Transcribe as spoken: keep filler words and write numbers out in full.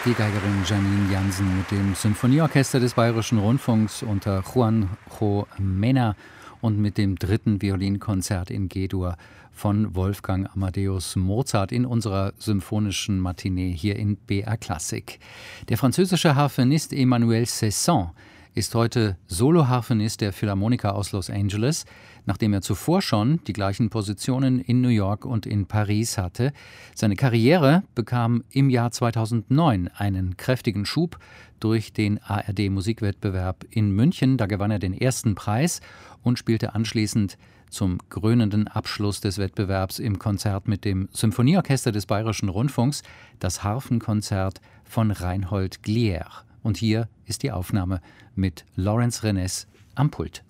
die Geigerin Janine Jansen mit dem Symphonieorchester des Bayerischen Rundfunks unter Juanjo Mena und mit dem dritten Violinkonzert in G-Dur von Wolfgang Amadeus Mozart in unserer symphonischen Matinee hier in B R Klassik. Der französische Harfenist Emmanuel Cesson ist heute Soloharfenist der Philharmoniker aus Los Angeles, nachdem er zuvor schon die gleichen Positionen in New York und in Paris hatte. Seine Karriere bekam im Jahr zweitausendneun einen kräftigen Schub durch den A R D-Musikwettbewerb in München. Da gewann er den ersten Preis und spielte anschließend zum krönenden Abschluss des Wettbewerbs im Konzert mit dem Symphonieorchester des Bayerischen Rundfunks das Harfenkonzert von Reinhold Glier. Und hier ist die Aufnahme mit Lawrence Renes am Pult.